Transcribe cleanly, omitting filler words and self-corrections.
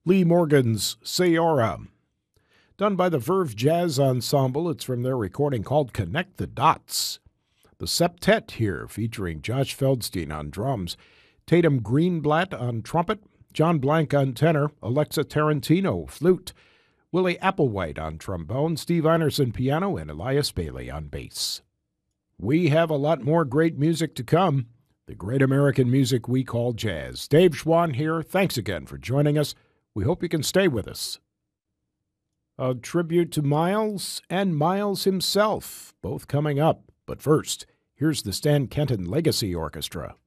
Lee Morgan's Sayora. Done by the Verve Jazz Ensemble. It's from their recording called Connect the Dots. The Septet here, featuring Josh Feldstein on drums, Tatum Greenblatt on trumpet, John Blank on tenor, Alexa Tarantino flute, Willie Applewhite on trombone, Steve Einerson piano, and Elias Bailey on bass. We have a lot more great music to come, the great American music we call jazz. Dave Schwann here. Thanks again for joining us. We hope you can stay with us. A tribute to Miles and Miles himself, both coming up. But first, here's the Stan Kenton Legacy Orchestra.